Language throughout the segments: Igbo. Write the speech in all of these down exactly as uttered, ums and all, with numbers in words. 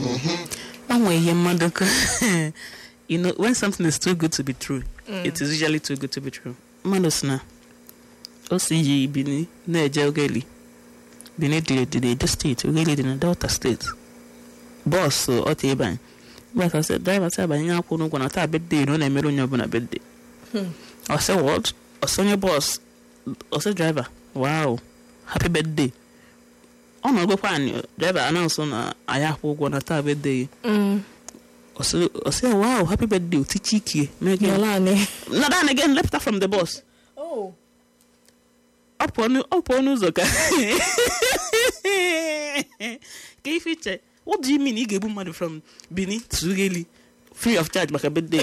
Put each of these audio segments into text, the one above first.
Anyway, your mother, you know, when something is too good to be true, mm. it is usually too good to be true. Manusna, O C G Bini, Neja Ugeli, Bini did the state, Ugeli in a Delta state. Boss, so Otiban. But I said, driver said, I'm not going to have a bed day, no, I'm not going to have a bed day. I said, what? I saw your boss. I said, driver, wow, happy birthday. Oh no, go find driver announce on a ayapo going to have a day. Mm. I said, wow, happy birthday, Tichiki. Make it not done again, left her from the boss. Oh, up on up on Uzoka. Give it. What do you mean he gave money from Bini to Ugeli free of charge like a birthday?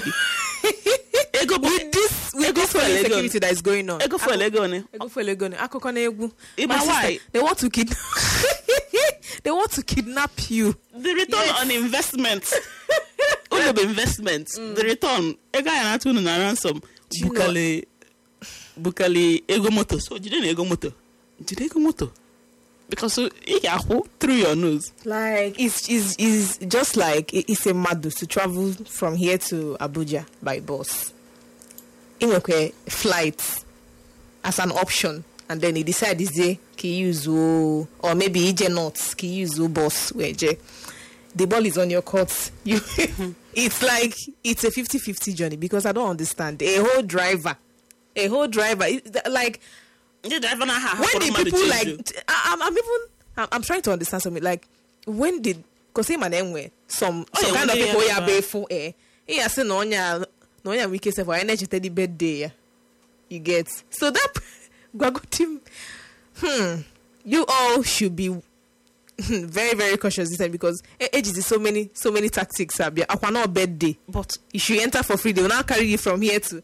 Ego with this with this security that is going on. Ego for Legone. Ego for Legone. Akokone egu. My sister, they want to kidnap. They want to kidnap you. The return yes. on investment. All of investment. Mm. The return. Ega yana tunu na ransom. Bukale. Bukale ego moto. So did ego moto? Did ego moto? Because so, through your nose. Like it's is is just like it's a madness to travel from here to Abuja by bus. In a flight as an option, and then he decide this day he use or maybe he not he use bus where the ball is on your court. You it's like it's a fifty-fifty journey because I don't understand a whole driver, a whole driver like. When the people like, I, I'm, I'm even, I'm, I'm trying to understand something. Like, when did, because him and them were some, oh, some yeah, kind of people yeah, yeah, be for eh. He has said no nya, no nya we can say for energy the birthday. You get so that Gwago team. Hmm, you all should be very very cautious this time because age is so many so many tactics. Abia akwana birthday, but you should enter for free. They will now carry you from here to.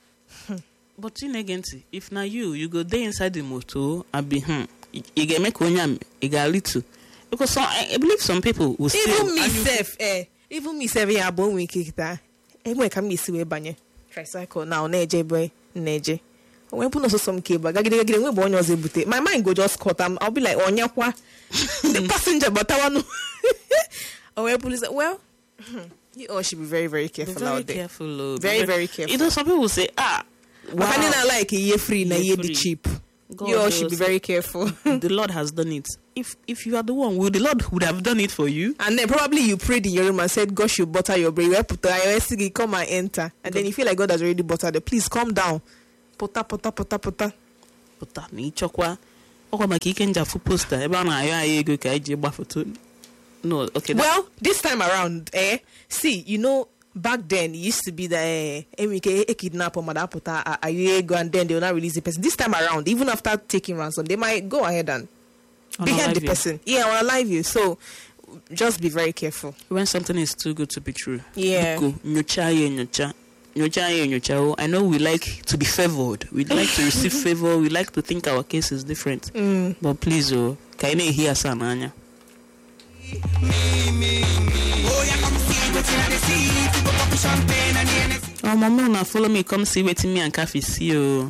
But in again, if now you you go there inside the motor and be hmm, you get make onyam, you get little because some, I believe some people will still even myself, eh, even myself, yeah, born we kick that. Eh, when come miss we banye tricycle now, neje boy, neje. When put also some cable, gagide gagide we born yours ebute. My mind go just cut. I'm, I'll be like onya kwa the passenger, but I want. Or when police, well, you all should be very very careful very out there. Careful, oh, very very, very careful. You know, some people will say ah. Wow. I like a year free, na year the cheap. God you all should be very careful. The Lord has done it. If if you are the one, will the Lord would have done it for you? And then probably you prayed in your room and said, God should butter your brain. Come and enter. And God. Then you feel like God has already buttered it. Please calm down. Pota pota pota pota. Pota ni chokwa. Oko makike nja fu poster. Eba na ayo ayo ego ka eje gba photo. No, okay. Well, this time around, eh, see, you know, back then, it used to be that eh, a kidnap or madapota, a year go and then they will not release the person. This time around, even after taking ransom, they might go ahead and behead the person. Yeah, or alive you. So just be very careful. When something is too good to be true. Yeah. I know we like to be favored. We like to receive favor. We like to think our case is different. Mm. But please, oh, can you hear Sananya? Oh, my mom, follow me. Come see waiting me and coffee. See you.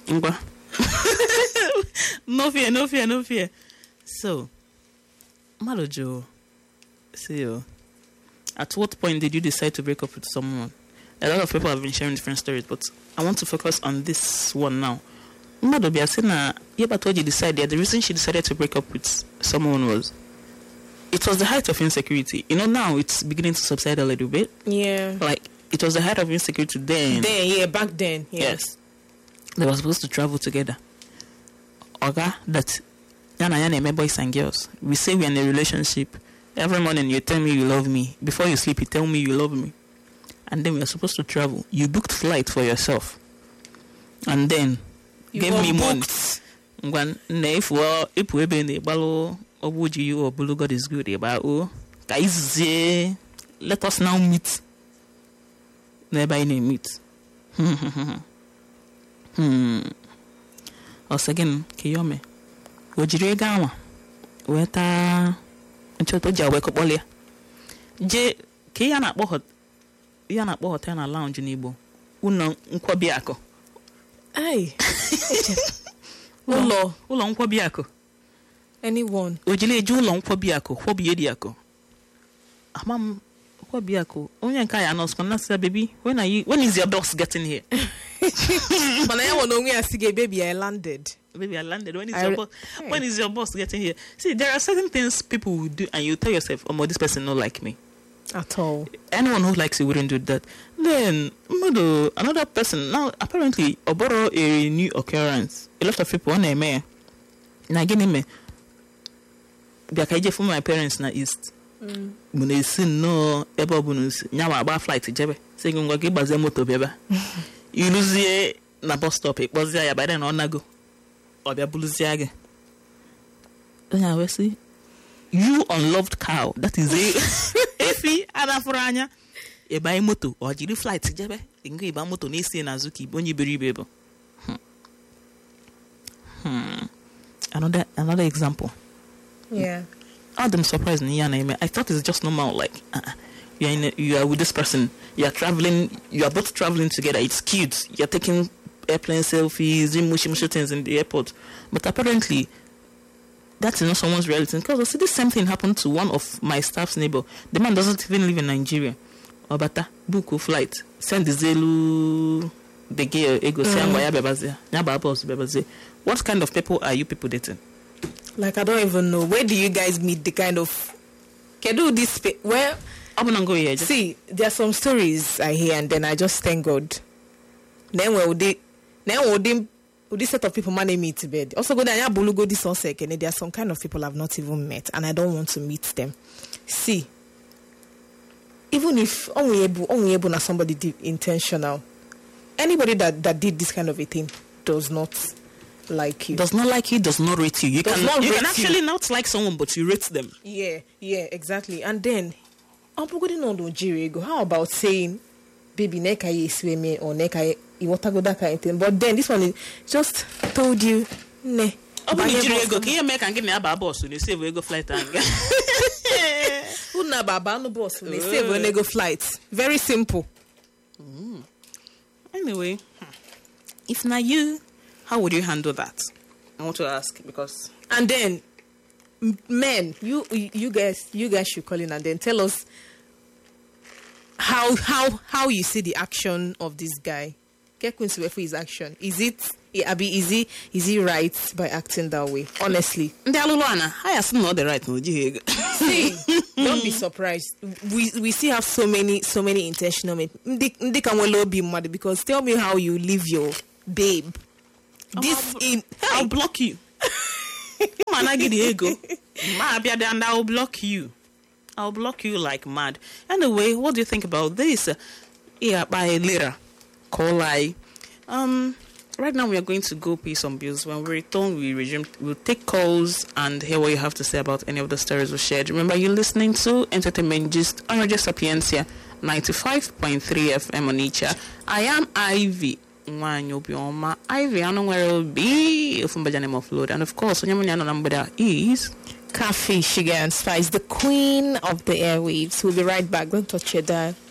No fear, no fear, no fear. So, Malojo, see you. At what point did you decide to break up with someone? A lot of people have been sharing different stories, but I want to focus on this one now. Madobi, I said, na, Yeba told you decided the reason she decided to break up with someone was it was the height of insecurity. You know, now it's beginning to subside a little bit. Yeah. Like, it was the height of insecurity then. Then, yeah, back then. Yeah. Yes. They were supposed to travel together. Okay, that yana yana boys and girls. We say we're in a relationship. Every morning you tell me you love me. Before you sleep, you tell me you love me. And then we are supposed to travel. You booked flight for yourself. And then you gave me money. When if well, if we be in the balo. Or would you or Bulu God is good about oh guys let us now meet. Never any meet. Hmm. Or again, Kiyome. Wojire gawa. Weta nchoto ja wake up olia. Je Kiya na kpo ya na kpo hotel na lounge n'Igbo. Uno nkwobi ako. Ai. Ulo, ulo nkwobi ako. Anyone. Ojile ju ulo nkwobi ako, kwobi edi ako. Mom, what be ako? Only can I announce when I say, baby, when are you? When is your boss getting here? But I want to see baby. I landed. Baby, I landed. When is I your re- boss? Hey. When is your boss getting here? See, there are certain things people will do, and you tell yourself, "Oh, this person not like me." At all. Anyone who likes you wouldn't do that. Then, mother, another person now apparently Oboro a new occurrence. A lot of people on a me. Na gini me. Biakaije from my parents na east. Mm. Mune sin no eba bunus. Nyawa aba flight jebe. Say go ngwa baze moto beba. You lose ye na bus stop. It was ya by then on go. Obia buluzi age. Onya we see. You unloved cow. That is it. Efi adafuranya. E buy moto or jiri flight jebe. Ingo iba moto na isi na zuki bonyi beribe. Hmm. Hmm. Another another example. Yeah. I'm surprised in Yana. I thought it's just normal. Like uh, you're in a, you are with this person. You're traveling. You are both traveling together. It's cute. You're taking airplane selfies, doing mushy mushy things in the airport. But apparently, that's not someone's reality. Because I see the same thing happened to one of my staff's neighbor. The man doesn't even live in Nigeria. Obata book a flight. Send the Zelu. The girl ego say ngwa bebaze. Nyaba boss bebaze. What kind of people are you people dating? Like, I don't even know. Where do you guys meet the kind of... Can do this... Sp- where... I'm gonna go here. See, there are some stories I hear and then I just thank God. Then where would they... Then would they... Would this set of people money me to bed? Also, go there, bulu go this also, and there are some kind of people I've not even met and I don't want to meet them. See, even if only able, only able na somebody did intentional, anybody that, that did this kind of a thing does not like you. Does not like you, does not rate you. You Does can, not you rate can actually you. not like someone, but you rate them. Yeah, yeah, exactly. And then, I'm going on to go. How about saying, baby, neka ye swim or neka ye iwatago that kind of thing. But then this one is just told you, ne. Oh, but you go. Can you make and give me a boss when you say we go flight and Who na baba no boss when they say we go flights. Very simple. Mm. Anyway, if not you, how would you handle that? I want to ask because. And then, m- men, you you guys you guys should call in and then tell us how how how you see the action of this guy. Get Queen for his action. Is it Abi? Is he is he right by acting that way? Honestly, I assume not the right. see, don't be surprised. We we still have so many so many intentional men. Ndi ndi can well be mad because tell me how you leave your babe. This I'll, in I'll block you. Man, I get the ego. And I'll block you. I'll block you like mad. Anyway, what do you think about this? Yeah, by later. Call I. Um, right now we are going to go pay some bills. When we return, we resume. We'll take calls and hear what you have to say about any of the stories we shared. Remember, you're listening to Entertainment Gist on Radio Sapiencia ninety-five point three F M on Onitsha. I am Ivy. Ivy, I know where it'll be from the name of Lord. And of course, when your number is Coffee, Sugar and Spice, the queen of the airwaves. We'll be right back. Don't touch your dial.